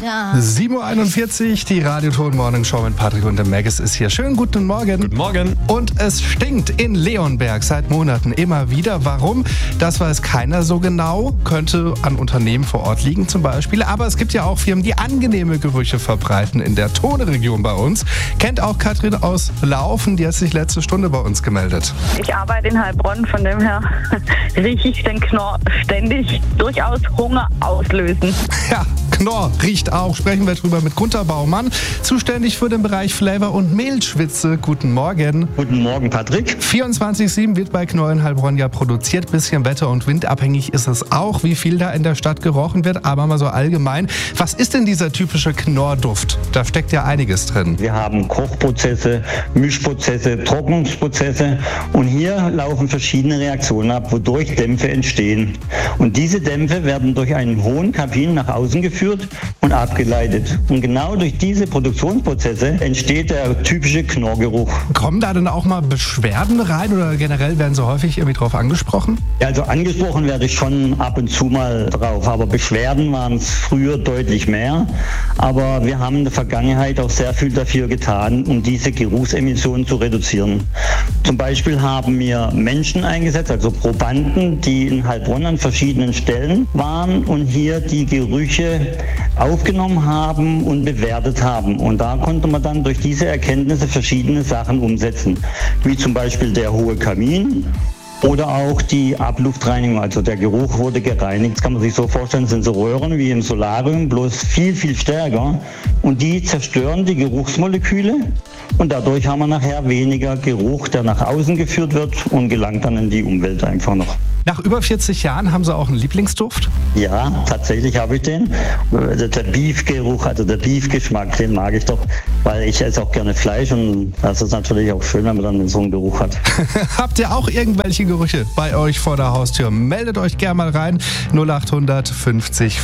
7.41 Uhr, die Radioton Morning Show mit Patrick und dem Maggis ist hier. Schönen guten Morgen. Guten Morgen. Und es stinkt in Leonberg seit Monaten immer wieder. Warum? Das weiß keiner so genau. Könnte an Unternehmen vor Ort liegen zum Beispiel. Aber es gibt ja auch Firmen, die angenehme Gerüche verbreiten in der Tone-Region bei uns. Kennt auch Katrin aus Laufen, die hat sich letzte Stunde bei uns gemeldet. Ich arbeite in Heilbronn, von dem her rieche ich den Knorr ständig, durchaus Hunger auslösen. Ja, Knorr riecht auch. Sprechen wir drüber mit Gunter Baumann, zuständig für den Bereich Flavor und Mehlschwitze. Guten Morgen. Guten Morgen, Patrick. 24/7 wird bei Knorr in Heilbronn ja produziert. Bisschen wetter- und windabhängig ist es auch, wie viel da in der Stadt gerochen wird. Aber mal so allgemein, was ist denn dieser typische Knorrduft? Da steckt ja einiges drin. Wir haben Kochprozesse, Mischprozesse, Trocknungsprozesse und hier laufen verschiedene Reaktionen ab, wodurch Dämpfe entstehen. Und diese Dämpfe werden durch einen hohen Kabin nach außen geführt und abgeleitet. Und genau durch diese Produktionsprozesse entsteht der typische Knorrgeruch. Kommen da denn auch mal Beschwerden rein oder generell werden so häufig irgendwie drauf angesprochen? Ja, also angesprochen werde ich schon ab und zu mal drauf, aber Beschwerden waren es früher deutlich mehr. Aber wir haben in der Vergangenheit auch sehr viel dafür getan, um diese Geruchsemissionen zu reduzieren. Zum Beispiel haben wir Menschen eingesetzt, also Probanden, die in Heilbronn an verschiedenen Stellen waren und hier die Gerüche aufgenommen haben und bewertet haben. Und da konnte man dann durch diese Erkenntnisse verschiedene Sachen umsetzen, wie zum Beispiel der hohe Kamin oder auch die Abluftreinigung, also der Geruch wurde gereinigt. Das kann man sich so vorstellen, sind so Röhren wie im Solarium, bloß viel, viel stärker. Und die zerstören die Geruchsmoleküle und dadurch haben wir nachher weniger Geruch, der nach außen geführt wird und gelangt dann in die Umwelt einfach noch. Nach über 40 Jahren haben Sie auch einen Lieblingsduft? Ja, tatsächlich habe ich den. Der Beef-Geruch, also der Beef-Geschmack, den mag ich doch, weil ich esse auch gerne Fleisch und das ist natürlich auch schön, wenn man dann so einen Geruch hat. Habt ihr auch irgendwelche Gerüche bei euch vor der Haustür? Meldet euch gerne mal rein. 0800 50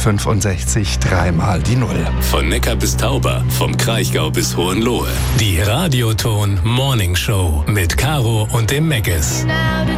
65 3 die 0. Von Neckar bis Tauber, vom Kraichgau bis Hohenlohe. Die Radioton Morning Show mit Caro und dem Maggis.